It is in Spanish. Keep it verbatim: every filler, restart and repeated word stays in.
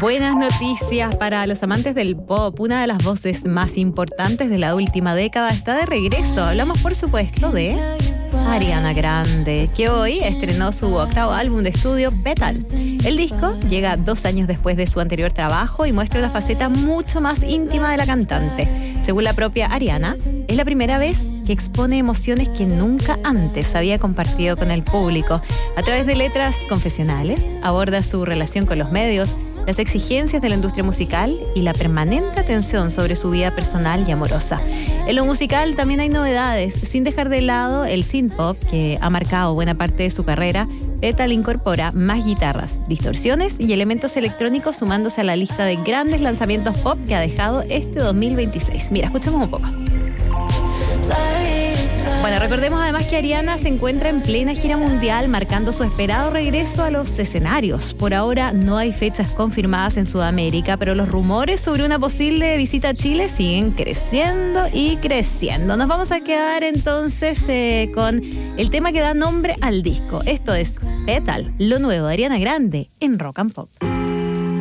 Buenas noticias para los amantes del pop. Una de las voces más importantes de la última década está de regreso. Hablamos, por supuesto, de Ariana Grande, que hoy estrenó su octavo álbum de estudio, Petal. El disco llega dos años después de su anterior trabajo y muestra una faceta mucho más íntima de la cantante. Según la propia Ariana, es la primera vez que expone emociones que nunca antes había compartido con el público. A través de letras confesionales, aborda su relación con los medios, las exigencias de la industria musical y la permanente atención sobre su vida personal y amorosa. En lo musical también hay novedades, sin dejar de lado el synth-pop que ha marcado buena parte de su carrera. Petal incorpora más guitarras, distorsiones y elementos electrónicos, sumándose a la lista de grandes lanzamientos pop que ha dejado este dos mil veintiséis. Mira, escuchemos un poco. Bueno, recordemos además que Ariana se encuentra en plena gira mundial, marcando su esperado regreso a los escenarios. Por ahora no hay fechas confirmadas en Sudamérica, pero los rumores sobre una posible visita a Chile siguen creciendo y creciendo. Nos vamos a quedar entonces eh, con el tema que da nombre al disco. Esto es Petal, lo nuevo de Ariana Grande en Rock and Pop.